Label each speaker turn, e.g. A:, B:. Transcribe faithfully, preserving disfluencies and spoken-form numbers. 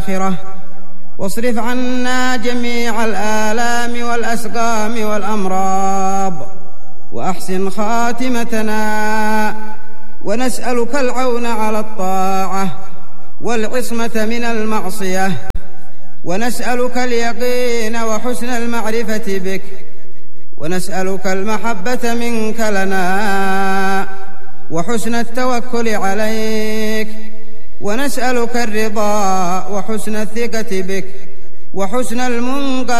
A: الآخرة، واصرف عنا جميع الآلام والأسقام والأمراض، وأحسن خاتمتنا، ونسألك العون على الطاعة والعصمة من المعصية، ونسألك اليقين وحسن المعرفة بك، ونسألك المحبة منك لنا وحسن التوكل عليك، ونسألك الرضا وحسن الثقة بك وحسن المنقلب